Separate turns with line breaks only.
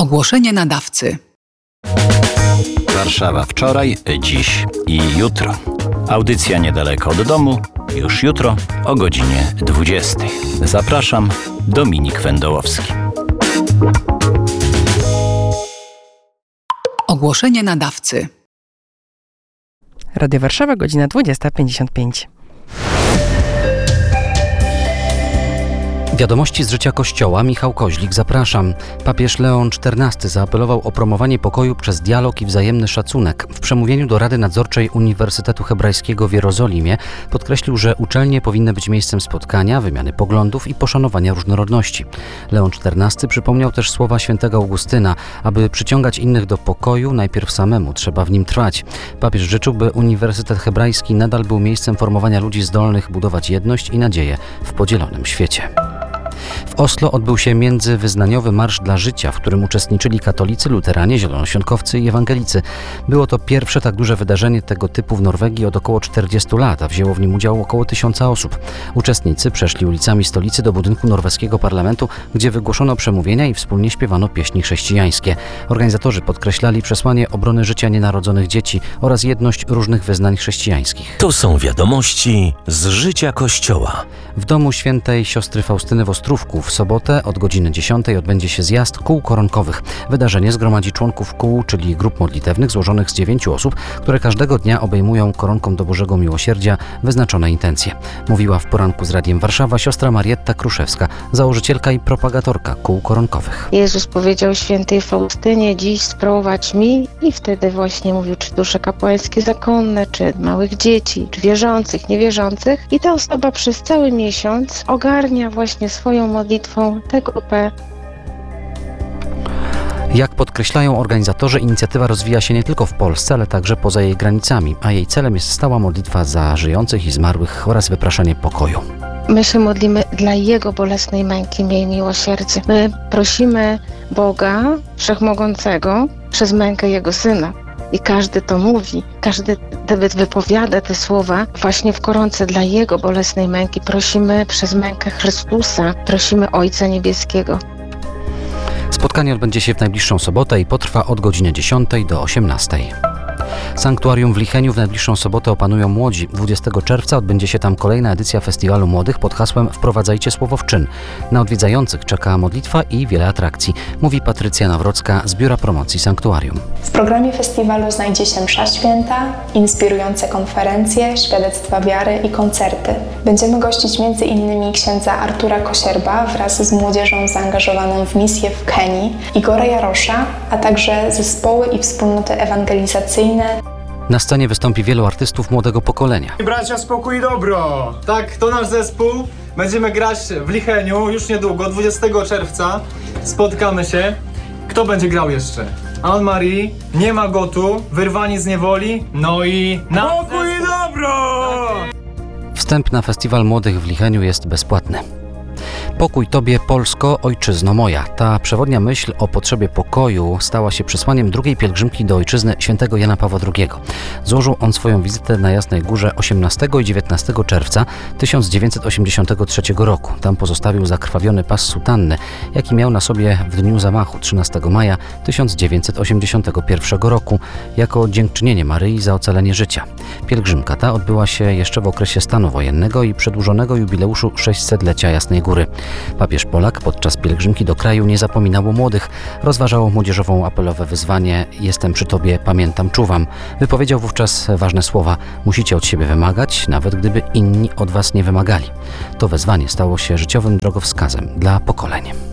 Ogłoszenie nadawcy.
Warszawa wczoraj, dziś i jutro. Audycja niedaleko od domu, już jutro o godzinie 20. Zapraszam, Dominik Wędołowski.
Ogłoszenie nadawcy.
Radio Warszawa, godzina 20:55.
Wiadomości z życia Kościoła. Michał Koźlik, zapraszam. Papież Leon XIV zaapelował o promowanie pokoju przez dialog i wzajemny szacunek. W przemówieniu do Rady Nadzorczej Uniwersytetu Hebrajskiego w Jerozolimie podkreślił, że uczelnie powinny być miejscem spotkania, wymiany poglądów i poszanowania różnorodności. Leon XIV przypomniał też słowa świętego Augustyna: aby przyciągać innych do pokoju, najpierw samemu trzeba w nim trwać. Papież życzył, by Uniwersytet Hebrajski nadal był miejscem formowania ludzi zdolnych budować jedność i nadzieję w podzielonym świecie. W Oslo odbył się międzywyznaniowy Marsz dla Życia, w którym uczestniczyli katolicy, luteranie, zielonoświątkowcy i ewangelicy. Było to pierwsze tak duże wydarzenie tego typu w Norwegii od około 40 lat, a wzięło w nim udział około 1000 osób. Uczestnicy przeszli ulicami stolicy do budynku norweskiego parlamentu, gdzie wygłoszono przemówienia i wspólnie śpiewano pieśni chrześcijańskie. Organizatorzy podkreślali przesłanie obrony życia nienarodzonych dzieci oraz jedność różnych wyznań chrześcijańskich.
To są wiadomości z życia Kościoła.
W domu świętej siostry Faustyny w Ostrówku w sobotę od godziny 10 odbędzie się zjazd kół koronkowych. Wydarzenie zgromadzi członków kół, czyli grup modlitewnych złożonych z 9 osób, które każdego dnia obejmują koronką do Bożego Miłosierdzia wyznaczone intencje. Mówiła w poranku z Radiem Warszawa siostra Marietta Kruszewska, założycielka i propagatorka kół koronkowych.
Jezus powiedział świętej Faustynie: dziś sprowadź mi, i wtedy właśnie mówił, czy dusze kapłańskie zakonne, czy małych dzieci, czy wierzących, niewierzących. I ta osoba przez cały miesiąc ogarnia właśnie swoją modlitwą tę grupę.
Jak podkreślają organizatorzy, inicjatywa rozwija się nie tylko w Polsce, ale także poza jej granicami, a jej celem jest stała modlitwa za żyjących i zmarłych oraz wypraszanie pokoju.
My się modlimy dla Jego bolesnej męki, miej miłosierdzie. My prosimy Boga Wszechmogącego przez mękę Jego Syna. I każdy to mówi, każdy wypowiada te słowa właśnie w koronce dla Jego bolesnej męki. Prosimy przez mękę Chrystusa, prosimy Ojca Niebieskiego.
Spotkanie odbędzie się w najbliższą sobotę i potrwa od godziny 10 do 18. Sanktuarium w Licheniu w najbliższą sobotę opanują młodzi. 20 czerwca odbędzie się tam kolejna edycja Festiwalu Młodych pod hasłem Wprowadzajcie słowo w czyn. Na odwiedzających czeka modlitwa i wiele atrakcji, mówi Patrycja Nawrocka z Biura Promocji Sanktuarium.
W programie festiwalu znajdzie się msza święta, inspirujące konferencje, świadectwa wiary i koncerty. Będziemy gościć m.in. księdza Artura Kosierba wraz z młodzieżą zaangażowaną w misję w Kenii, Igora Jarosza, a także zespoły i wspólnoty ewangelizacyjne.
Na scenie wystąpi wielu artystów młodego pokolenia.
Bracia, spokój i dobro! Tak, to nasz zespół. Będziemy grać w Licheniu już niedługo, 20 czerwca. Spotkamy się. Kto będzie grał jeszcze? Anne-Marie, Nie ma Gotu, Wyrwani z niewoli, no i... Spokój i dobro!
Wstęp na Festiwal Młodych w Licheniu jest bezpłatny. Pokój Tobie, Polsko, Ojczyzno moja. Ta przewodnia myśl o potrzebie pokoju stała się przesłaniem drugiej pielgrzymki do Ojczyzny świętego Jana Pawła II. Złożył on swoją wizytę na Jasnej Górze 18 i 19 czerwca 1983 roku. Tam pozostawił zakrwawiony pas sutanny, jaki miał na sobie w dniu zamachu 13 maja 1981 roku jako dziękczynienie Maryi za ocalenie życia. Pielgrzymka ta odbyła się jeszcze w okresie stanu wojennego i przedłużonego jubileuszu 600-lecia Jasnej Góry. Papież Polak podczas pielgrzymki do kraju nie zapominał o młodych, rozważał młodzieżową apelowe wyzwanie „Jestem przy Tobie, pamiętam, czuwam”. Wypowiedział wówczas ważne słowa: musicie od siebie wymagać, nawet gdyby inni od Was nie wymagali. To wezwanie stało się życiowym drogowskazem dla pokoleń.